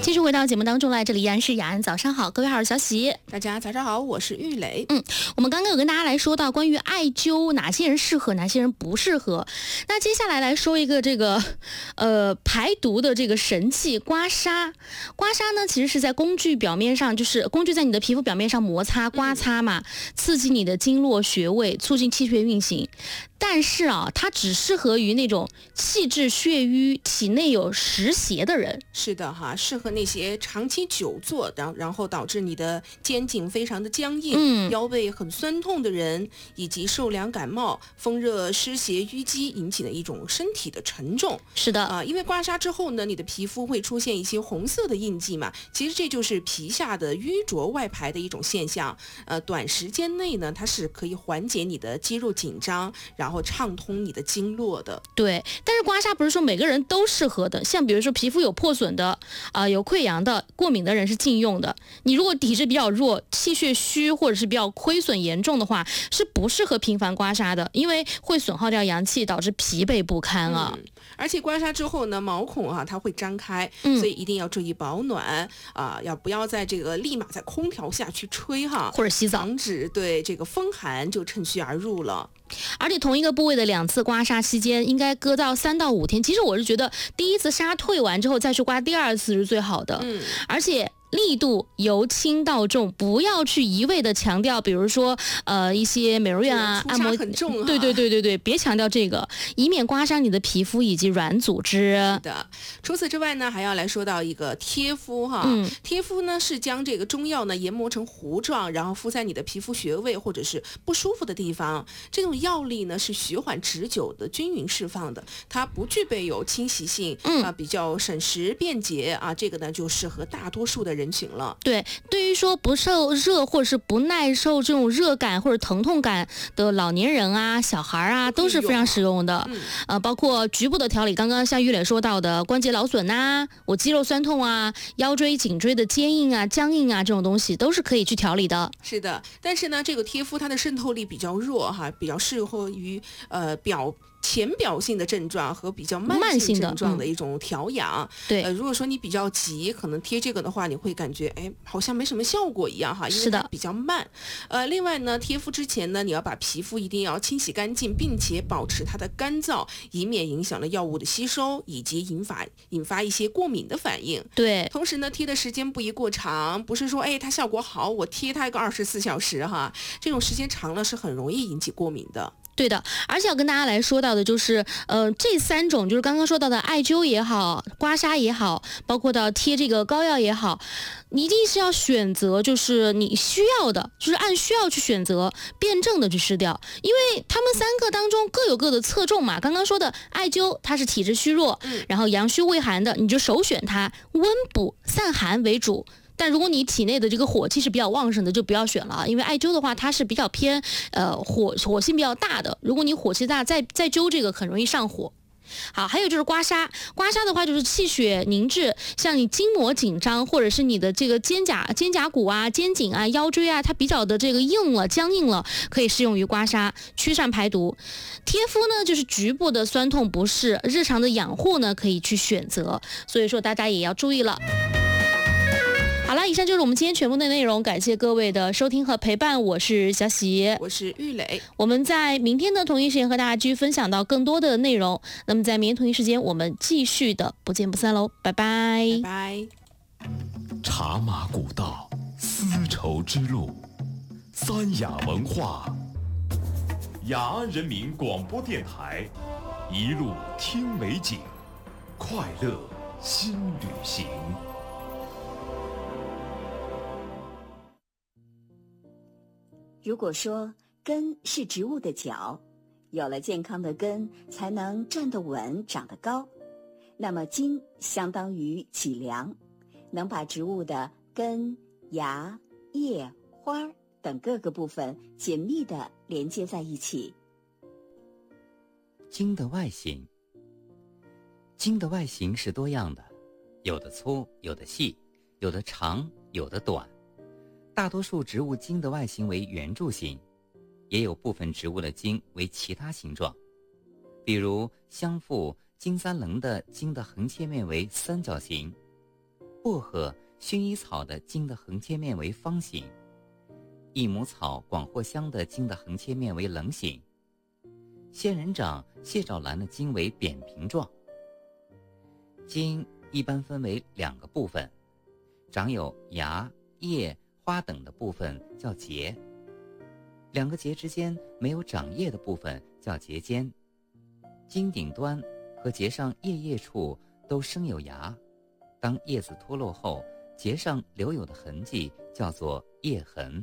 继续回到节目当中来，这里依然是雅安，早上好，各位好，小喜， 大家早上好，我是玉磊。 我们刚刚有跟大家来说到关于艾灸哪些人适合，哪些人不适合。那接下来来说一个这个排毒的这个神器刮痧。刮痧呢，其实是在工具表面上，就是工具在你的皮肤表面上摩擦刮擦嘛，刺激你的经络穴位，促进气血运行。但是啊，它只适合于那种气滞血瘀、体内有湿邪的人。 是的哈，适合那些长期久坐，然后导致你的肩颈非常的僵硬，腰背很酸痛的人，以及受凉感冒、风热湿邪淤积引起的一种身体的沉重。 是的因为刮痧之后呢，你的皮肤会出现一些红色的印记嘛，其实这就是皮下的淤浊外排的一种现象。短时间内呢，它是可以缓解你的肌肉紧张，然后畅通你的经络的。 对，但是刮痧不是说每个人都适合的，像比如说皮肤有破损的有溃疡的、过敏的人是禁用的。你如果体质比较弱、气血虚或者是比较亏损严重的话，是不适合频繁刮痧的，因为会损耗掉阳气，导致疲惫不堪啊。 而且刮痧之后呢，毛孔它会张开，所以一定要注意保暖不要在这个立马在空调下去吹或者洗澡， 防止对这个风寒就趁虚而入了。 而且同一个部位的2次刮痧期间应该隔到3到5天。其实我是觉得第一次痧退完之后再去刮第2次是最好的。而且力度由轻到重，不要去一味的强调，比如说一些美容院按摩很重对，别强调这个，以免刮伤你的皮肤以及软组织。 是的，除此之外呢，还要来说到一个贴敷贴敷呢是将这个中药呢研磨成糊状，然后敷在你的皮肤穴位或者是不舒服的地方。这种药力呢是徐缓持久的、均匀释放的，它不具备有侵袭性，比较省时便捷这个呢就适合大多数的人群了。 对，对于说不受热或者是不耐受这种热感或者疼痛感的老年人小孩都是非常实用的。包括局部的调理，刚刚像玉磊说到的关节劳损我肌肉酸痛腰椎颈椎的坚硬僵硬这种东西都是可以去调理的。 是的，但是呢这个贴敷它的渗透力比较弱比较适合于浅表性的症状和比较慢性症状的一种调养。 对， 如果说你比较急，可能贴这个的话，你会感觉好像没什么效果一样因为它比较慢。另外呢，贴敷之前呢，你要把皮肤一定要清洗干净，并且保持它的干燥，以免影响了药物的吸收，以及引发一些过敏的反应。 对， 同时呢，贴的时间不宜过长，不是说它效果好，我贴它一个24小时这种时间长了是很容易引起过敏的。 对的，而且要跟大家来说到的就是，这3种就是刚刚说到的艾灸也好，刮痧也好，包括到贴这个膏药也好，你一定是要选择就是你需要的，就是按需要去选择，辩证的去施掉，因为他们3个当中各有各的侧重嘛。刚刚说的艾灸，它是体质虚弱，然后阳虚畏寒的，你就首选它，温补散寒为主。但如果你体内的这个火气是比较旺盛的，就不要选了，因为艾灸的话它是比较偏火性比较大的，如果你火气大再灸这个很容易上火。好，还有就是刮痧的话就是气血凝滞，像你筋膜紧张或者是你的这个肩胛骨肩颈腰椎它比较的这个硬了僵硬了，可以适用于刮痧驱散排毒。贴敷呢就是局部的酸痛不适，日常的养护呢可以去选择，所以说大家也要注意了。好了，以上就是我们今天全部的内容，感谢各位的收听和陪伴，我是小喜， 我是玉磊， 我们在明天的同一时间和大家继续分享到更多的内容。那么在明天同一时间我们继续的不见不散喽，拜拜拜拜。 茶马古道丝绸之路，三雅文化，雅安人民广播电台，一路听美景，快乐新旅行。 如果说根是植物的脚，有了健康的根才能站得稳长得高，那么茎相当于脊梁，能把植物的根、芽、叶、花等各个部分紧密地连接在一起。 茎的外形，茎的外形是多样的，有的粗，有的细，有的长，有的短。大多数植物茎的外形为圆柱形，也有部分植物的茎为其他形状，比如香附、金三棱的茎的横切面为三角形， 薄荷、薰衣草的茎的横切面为方形，益母草、广藿香的茎的横切面为棱形，仙人掌、蟹爪兰的茎为扁平状。茎一般分为2个部分，长有芽、叶、花等的部分叫节，2个节之间没有长叶的部分叫节间。茎顶端和节上叶处都生有芽，当叶子脱落后，节上留有的痕迹叫做叶痕。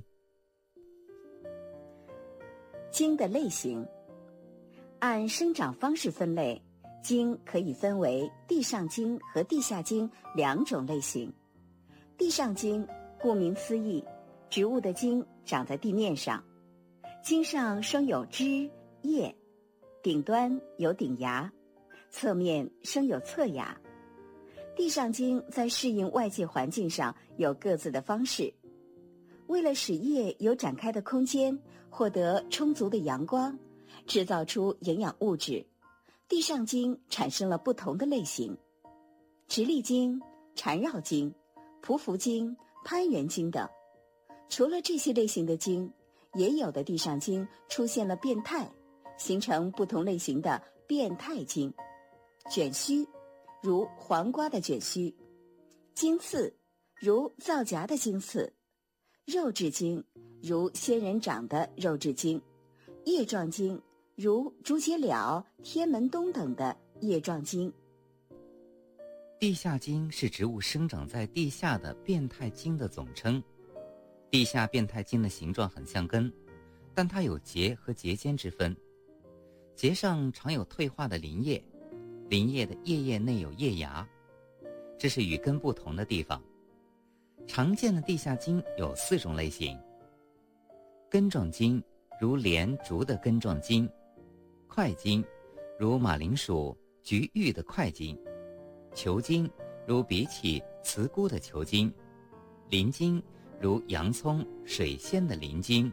茎的类型，按生长方式分类，茎可以分为地上茎和地下茎2种类型。地上茎顾名思义，植物的茎长在地面上，茎上生有枝叶，顶端有顶芽，侧面生有侧芽。地上茎在适应外界环境上有各自的方式，为了使叶有展开的空间，获得充足的阳光，制造出营养物质，地上茎产生了不同的类型：直立茎、缠绕茎、匍匐茎、攀援茎等。除了这些类型的茎，也有的地上茎出现了变态，形成不同类型的变态茎。卷须，如黄瓜的卷须；茎刺，如皂荚的茎刺；肉质茎，如仙人掌的肉质茎；叶状茎，如竹节鸟、天门冬等的叶状茎。 地下茎是植物生长在地下的变态茎的总称。地下变态茎的形状很像根，但它有节和节间之分。节上常有退化的鳞叶，鳞叶的叶内有叶芽，这是与根不同的地方。常见的地下茎有4种类型：根状茎，如莲、竹的根状茎；块茎，如马铃薯、菊芋的块茎；球茎，如荸荠、茨菇的球茎；鳞茎，如洋葱、水仙的鳞茎。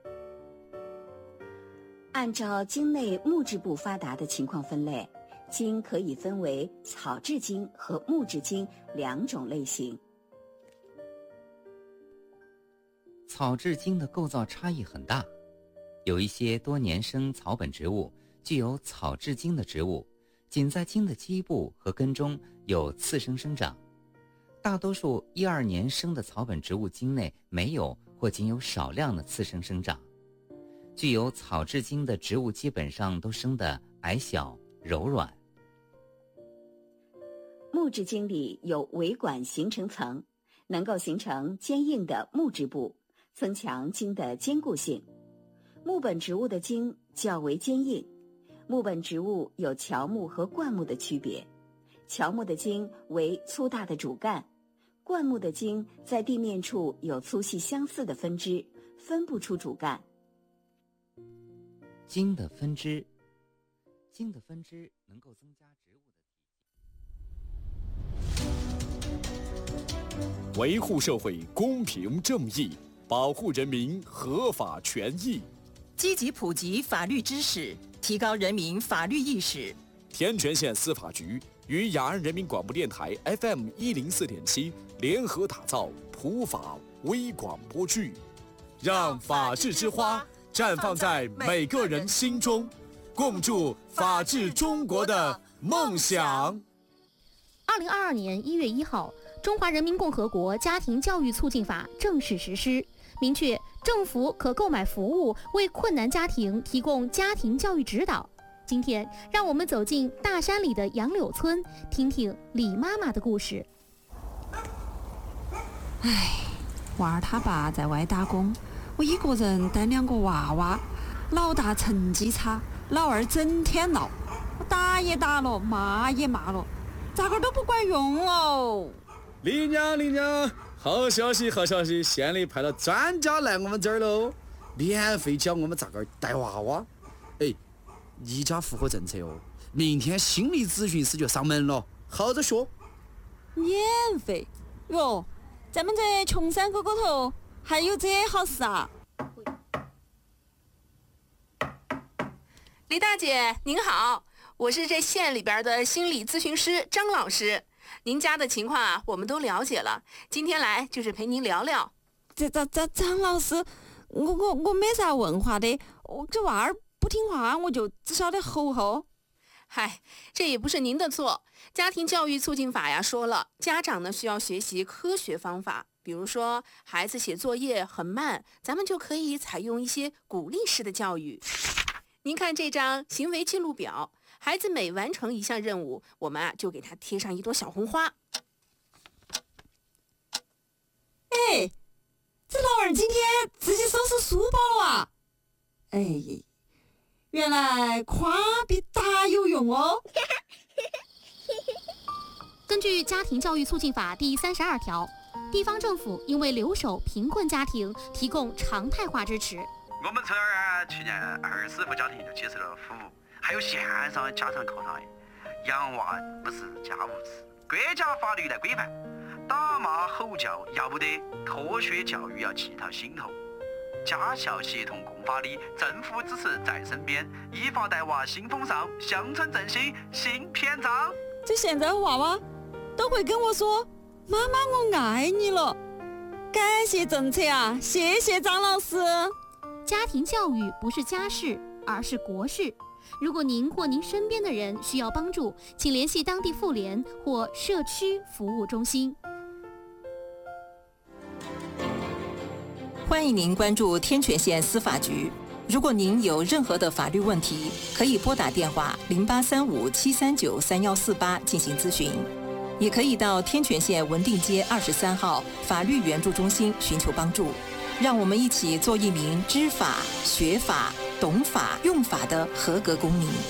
按照茎内木质部发达的情况分类，茎可以分为草质茎和木质茎2种类型。 草质茎的构造差异很大，有一些多年生草本植物具有草质茎的植物，仅在茎的基部和根中有次生生长。大多数1、2年生的草本植物茎内没有或仅有少量的次生生长。具有草质茎的植物基本上都生得矮小柔软。 木质茎里有维管形成层，能够形成坚硬的木质部，增强茎的坚固性。木本植物的茎较为坚硬。木本植物有乔木和灌木的区别，乔木的茎为粗大的主干，灌木的茎在地面处有粗细相似的分支，分不出主干。 茎的分支，茎的分支能够增加植物的维护社会公平正义，保护人民合法权益， 积极普及法律知识，提高人民法律意识。 天全县司法局与雅安人民广播电台 FM104.7联合打造普法微广播剧，让法治之花绽放在每个人心中，共筑法治中国的梦想。 2022年1月1号，《中华人民共和国家庭教育促进法》正式实施，明确政府可购买服务为困难家庭提供家庭教育指导。今天，让我们走进大山里的杨柳村，听听李妈妈的故事。 娃儿他爸在外打工，我一个人带2个娃娃，老大成绩差，老二整天闹，我打也打了，骂也骂了，咋个都不管用哦。 李娘，好消息，县里派了专家来我们这儿喽，免费教我们咋个带娃娃。你家符合政策哦，明天心理咨询师就上门了，好着学。 免费哟，咱们这穷山沟沟头还有这好事啊！ 李大姐您好，我是这县里边的心理咨询师张老师。 您家的情况啊，我们都了解了。今天来就是陪您聊聊。 张老师，我没啥文化的，这娃儿不听话，我就只晓得吼。 嗨，这也不是您的错。家庭教育促进法呀说了，家长呢需要学习科学方法。比如说，孩子写作业很慢，咱们就可以采用一些鼓励式的教育。您看这张行为记录表，孩子每完成一项任务，我们就给他贴上一朵小红花。 哎，这老二今天自己收拾书包了啊！哎，原来夸比打有用哦。 根据《家庭教育促进法》第32条，地方政府应为留守贫困家庭提供常态化支持。 我们村儿去年20户家庭就接受了服务，还有线上家常课堂。养娃不是家务事，国家法律来规范。打骂吼叫要不得，科学教育要记到心头。家校协同共发力，政府支持在身边，依法带娃新风尚，乡村振兴新篇章。 这现在娃娃都会跟我说：“妈妈，我爱你了。”感谢政策啊，谢谢张老师。 家庭教育不是家事，而是国事。如果您或您身边的人需要帮助，请联系当地妇联或社区服务中心。 欢迎您关注天全县司法局。如果您有任何的法律问题，可以拨打电话0835-739-3148进行咨询，也可以到天全县文定街23号法律援助中心寻求帮助。让我们一起做一名知法、学法、懂法、用法的合格公民。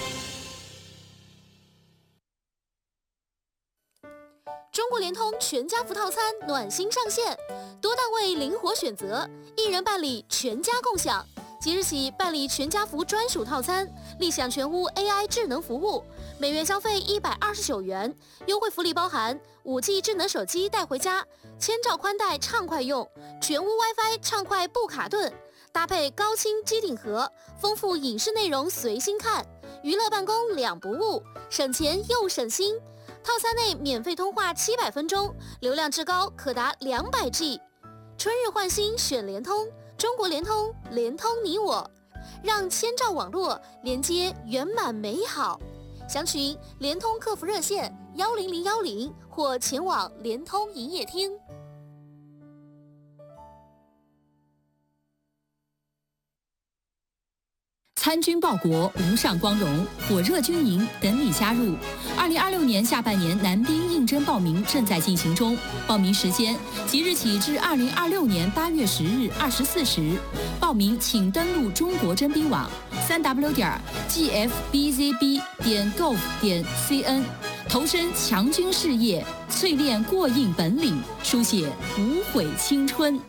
中国联通全家福套餐暖心上线，多单位灵活选择，一人办理全家共享。即日起办理全家福专属套餐，立享全屋 AI 智能服务，每月消费129元，优惠福利包含5G 智能手机带回家，1000兆宽带畅快用，全屋 WiFi 畅快不卡顿，搭配高清机顶盒，丰富影视内容随心看，娱乐办公两不误，省钱又省心。套餐内免费通话700分钟，流量至高可达200G。春日换新选联通，中国联通，联通你我，让1000兆网络连接圆满美好。详询联通客服热线10010或前往联通营业厅。 参军报国，无上光荣，火热军营等你加入。2026年下半年男兵应征报名正在进行中，报名时间即日起至2026年8月10日24时。报名请登录中国征兵网3w.gfbzb.gov.cn，投身强军事业，淬炼过硬本领，书写无悔青春。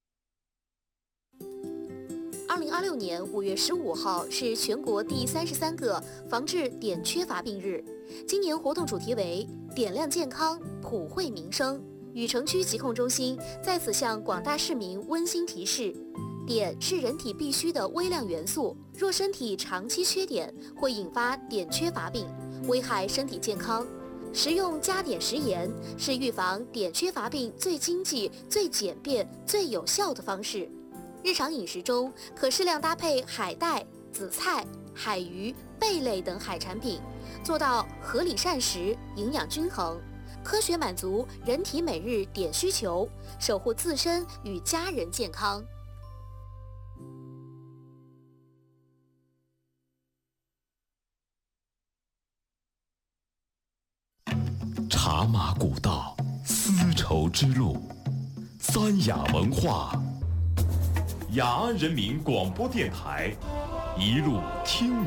2026年5月15号是全国第33个防治碘缺乏病日。今年活动主题为点亮健康，普惠民生。禹城区疾控中心在此向广大市民温馨提示：碘是人体必需的微量元素，若身体长期缺碘，会引发碘缺乏病，危害身体健康。食用加碘食盐是预防碘缺乏病最经济、最简便、最有效的方式。日常饮食中可适量搭配海带、紫菜、海鱼、贝类等海产品，做到合理膳食，营养均衡，科学满足人体每日碘需求，守护自身与家人健康。 茶马古道，丝绸之路，三雅文化。雅安人民广播电台，一路听